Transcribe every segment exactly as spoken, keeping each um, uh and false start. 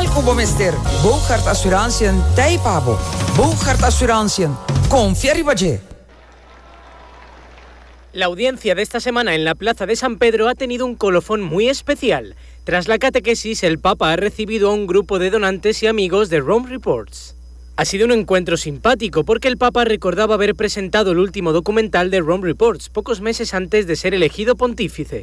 Kubomester, Bouchard Assurantien, Taipabo, Bouchard Assurantien, confía Riballé. La audiencia de esta semana en la Plaza de San Pedro ha tenido un colofón muy especial. Tras la catequesis, el Papa ha recibido a un grupo de donantes y amigos de Rome Reports. Ha sido un encuentro simpático porque el Papa recordaba haber presentado el último documental de Rome Reports pocos meses antes de ser elegido pontífice.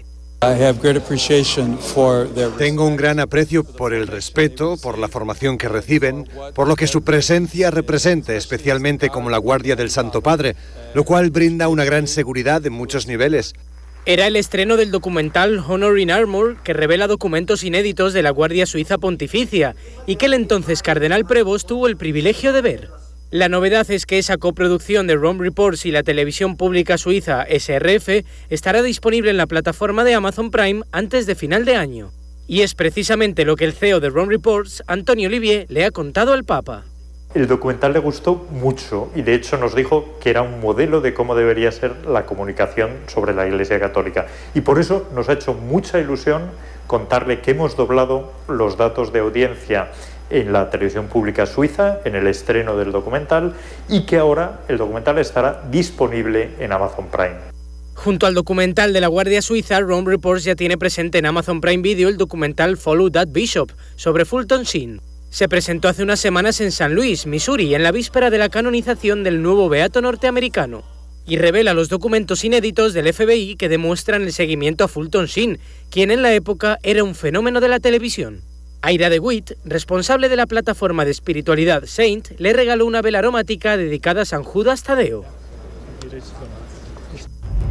Tengo un gran aprecio por el respeto, por la formación que reciben, por lo que su presencia representa, especialmente como la guardia del Santo Padre, lo cual brinda una gran seguridad en muchos niveles. Era el estreno del documental Honor in Armor, que revela documentos inéditos de la Guardia Suiza Pontificia y que el entonces cardenal Prevost tuvo el privilegio de ver. La novedad es que esa coproducción de Rome Reports y la televisión pública suiza S R F estará disponible en la plataforma de Amazon Prime antes de final de año. Y es precisamente lo que el C E O de Rome Reports, Antonio Olivier, le ha contado al Papa. El documental le gustó mucho y de hecho nos dijo que era un modelo de cómo debería ser la comunicación sobre la Iglesia Católica. Y por eso nos ha hecho mucha ilusión contarle que hemos doblado los datos de audiencia en la televisión pública suiza, en el estreno del documental, y que ahora el documental estará disponible en Amazon Prime. Junto al documental de la Guardia Suiza, Rome Reports ya tiene presente en Amazon Prime Video el documental Follow That Bishop, sobre Fulton Sheen. Se presentó hace unas semanas en San Luis, Missouri, en la víspera de la canonización del nuevo beato norteamericano, y revela los documentos inéditos del F B I que demuestran el seguimiento a Fulton Sheen, quien en la época era un fenómeno de la televisión. Ira DeWitt, responsable de la plataforma de espiritualidad Saint, le regaló una vela aromática dedicada a San Judas Tadeo.